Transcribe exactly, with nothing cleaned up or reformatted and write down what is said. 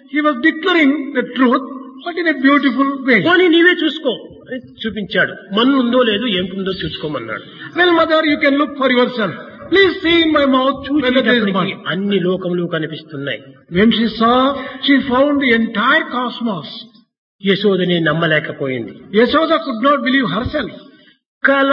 he was declaring the truth, but in a beautiful way. పోనీ నీవే చూసుకో అని చూపించాడు. మన్ను ఉందో లేదో ఏమిటిందో చూసుకోమన్నాడు. Well, mother, you can look for yourself. Please see in my mouth whether there is చూసేటప్పటికి mud. అన్ని లోకములు కనిపిస్తున్నాయి. When she saw, she found the entire cosmos. యశోదని నమ్మలేకపోయింది. Yashoda could not believe herself. కల